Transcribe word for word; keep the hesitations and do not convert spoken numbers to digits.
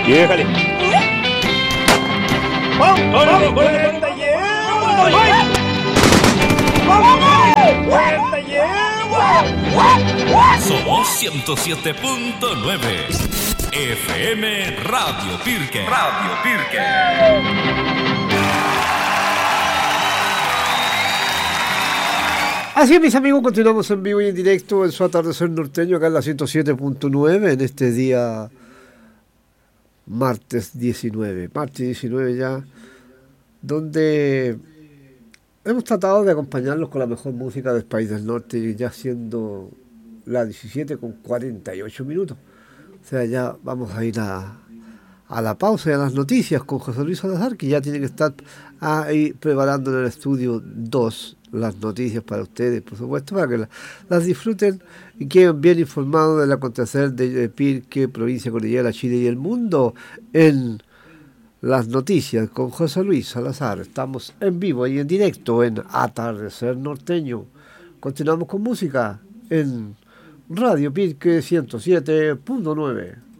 Y déjale. ¡Vamos! ¡Vamos! ¡Cuarenta Somos ciento siete punto nueve F M Radio Pirque. Radio Pirque. Así es, mis amigos, continuamos en vivo y en directo en su atardecer norteño, acá en la ciento siete punto nueve, en este día martes diecinueve, martes diecinueve ya, donde hemos tratado de acompañarlos con la mejor música del país del norte, ya siendo las diecisiete con cuarenta y ocho minutos. O sea, ya vamos a ir a, a la pausa y a las noticias con José Luis Salazar, que ya tiene que estar ahí preparando en el estudio dos las noticias para ustedes, por supuesto, para que la, las disfruten y queden bien informados del acontecer de Pirque, provincia Cordillera, Chile y el mundo en las noticias con José Luis Salazar. Estamos en vivo y en directo en Atardecer Norteño. Continuamos con música en Radio Pirque ciento siete punto nueve.